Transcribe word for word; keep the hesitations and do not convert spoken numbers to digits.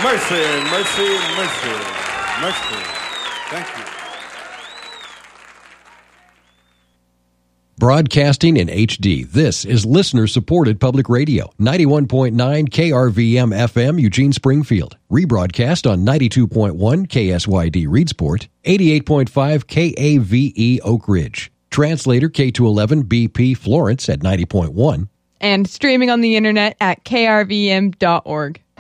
Mercy, mercy, mercy, mercy. Thank you. Broadcasting in H D, this is listener-supported public radio, ninety-one point nine K R V M F M, Eugene Springfield. Rebroadcast on ninety-two point one K S Y D Reedsport, eighty-eight point five K A V E Oak Ridge. Translator K two eleven B P Florence at ninety point one. And streaming on the internet at K R V M dot org.